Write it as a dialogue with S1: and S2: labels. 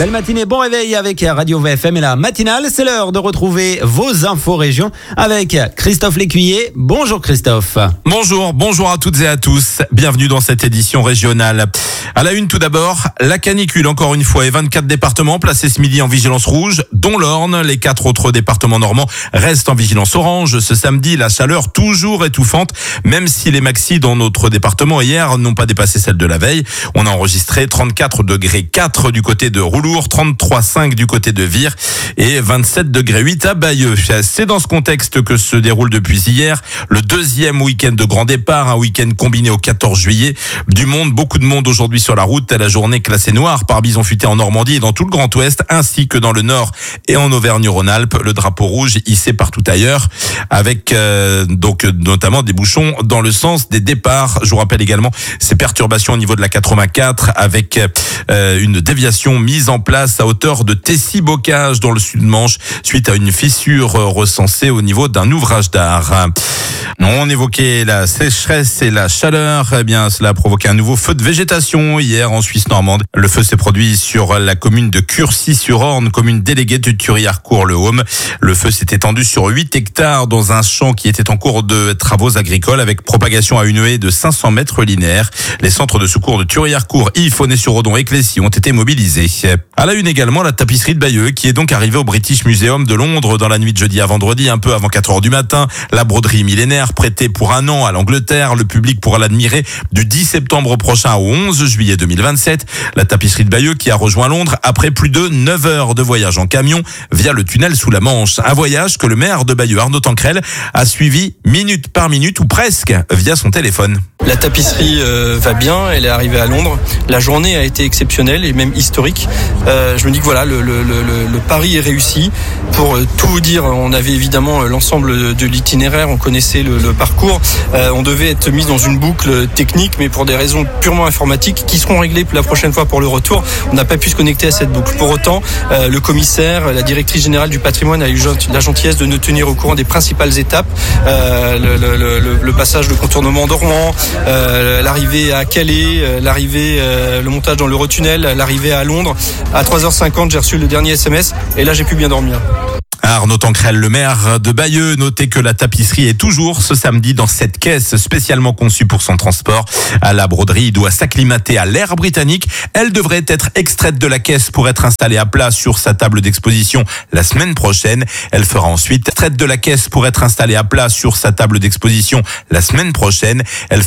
S1: Belle matinée, bon réveil avec Radio VFM et la matinale. C'est l'heure de retrouver vos infos régions avec Christophe Lécuyer. Bonjour Christophe.
S2: Bonjour à toutes et à tous. Bienvenue dans cette édition régionale. À la une tout d'abord, la canicule encore une fois et 24 départements placés ce midi en vigilance rouge, dont l'Orne. Les 4 autres départements normands restent en vigilance orange. Ce samedi, la chaleur toujours étouffante, même si les maxis dans notre département hier n'ont pas dépassé celle de la veille. On a enregistré 34 degrés 4 du côté de Roulour, 33,5 du côté de Vire et 27 degrés 8 à Bayeux. C'est dans ce contexte que se déroule depuis hier le deuxième week-end de grand départ, un week-end combiné au 14 juillet. Du monde, beaucoup de monde aujourd'hui sur la route. La journée classée noire par bison futé en Normandie et dans tout le Grand Ouest, ainsi que dans le Nord et en Auvergne-Rhône-Alpes. Le drapeau rouge hissé partout ailleurs, avec donc notamment des bouchons dans le sens des départs. Je vous rappelle également ces perturbations au niveau de la 84, avec une déviation mise en place à hauteur de Tessy-Bocage dans le sud-Manche, suite à une fissure recensée au niveau d'un ouvrage d'art. On évoquait la sécheresse et la chaleur. Eh bien, cela a provoqué un nouveau feu de végétation hier en Suisse normande. Le feu s'est produit sur la commune de Curcy-sur-Orne, commune déléguée de Thury-Harcourt-le-Haume. Le feu s'est étendu sur 8 hectares dans un champ qui était en cours de travaux agricoles avec propagation à une haie de 500 mètres linéaires. Les centres de secours de Thury-Harcourt, Yves, Aunay-sur-Odon et Clécy ont été mobilisés. À la une également, la tapisserie de Bayeux qui est donc arrivée au British Museum de Londres dans la nuit de jeudi à vendredi, un peu avant 4h du matin. La broderie millénaire prêtée pour 1 an à l'Angleterre. Le public pourra l'admirer du 10 septembre prochain au 11 juillet 2027. La tapisserie de Bayeux qui a rejoint Londres après plus de 9 heures de voyage en camion via le tunnel sous la Manche. Un voyage que le maire de Bayeux, Arnaud Tancrel, a suivi minute par minute ou presque via son téléphone.
S3: La tapisserie va bien, elle est arrivée à Londres. La journée a été exceptionnelle et même historique. Je me dis que voilà, le pari est réussi. Pour tout vous dire, on avait évidemment l'ensemble de l'itinéraire, on connaissait le parcours. On devait être mis dans une boucle technique, mais pour des raisons purement informatiques qui seront réglées la prochaine fois pour le retour, on n'a pas pu se connecter à cette boucle. Pour autant, le commissaire, la directrice générale du patrimoine a eu la gentillesse de nous tenir au courant des principales étapes. Le passage de contournement d'Ormans, l'arrivée à Calais, le montage dans l'Eurotunnel, l'arrivée à Londres. À 3h50, j'ai reçu le dernier SMS et là, j'ai pu bien dormir.
S2: Arnaud Tancrel, le maire de Bayeux, notait que la tapisserie est toujours ce samedi dans cette caisse spécialement conçue pour son transport. La broderie doit s'acclimater à l'air britannique. Elle devrait être extraite de la caisse pour être installée à plat sur sa table d'exposition la semaine prochaine. Elle fera ensuite extraite de la caisse pour être installée à plat sur sa table d'exposition la semaine prochaine. Elle